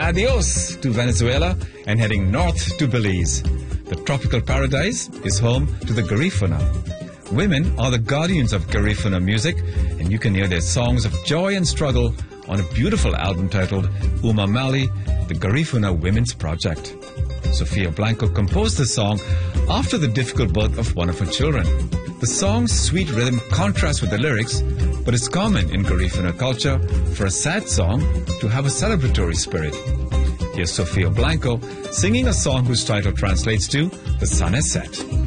adios to Venezuela and heading north to Belize. The tropical paradise is home to the Garifuna. Women are the guardians of Garifuna music, and you can hear their songs of joy and struggle on a beautiful album titled Uma Mali, the Garifuna Women's Project. Sofia Blanco composed the song after the difficult birth of one of her children. The song's sweet rhythm contrasts with the lyrics, but it's common in Garifuna culture for a sad song to have a celebratory spirit. Here's Sofia Blanco singing a song whose title translates to The Sun Has Set.